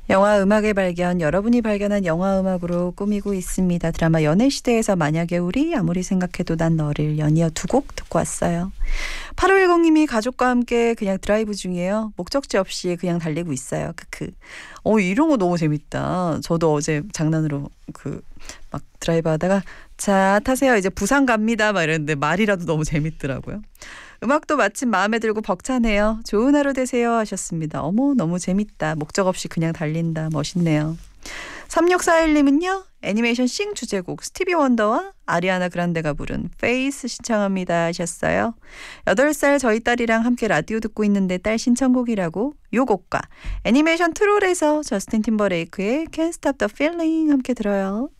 영화 음악의 발견, 여러분이 발견한 영화 음악으로 꾸미고 있습니다. 드라마 연애시대에서 만약에 우리, 아무리 생각해도 난 너를, 연이어 두 곡 듣고 왔어요. 8510님이 가족과 함께 그냥 드라이브 중이에요. 목적지 없이 그냥 달리고 있어요. 크크. 이런 거 너무 재밌다. 저도 어제 장난으로 막 드라이브 하다가 자 타세요. 이제 부산 갑니다. 막 이랬는데 말이라도 너무 재밌더라고요. 음악도 마침 마음에 들고 벅차네요. 좋은 하루 되세요 하셨습니다. 어머 너무 재밌다. 목적 없이 그냥 달린다. 멋있네요. 3641님은요. 애니메이션 싱 주제곡 스티비 원더와 아리아나 그란데가 부른 페이스 신청합니다 하셨어요. 8살 저희 딸이랑 함께 라디오 듣고 있는데 딸 신청곡이라고 요 곡과 애니메이션 트롤에서 저스틴 팀버레이크의 Can't Stop the Feeling 함께 들어요.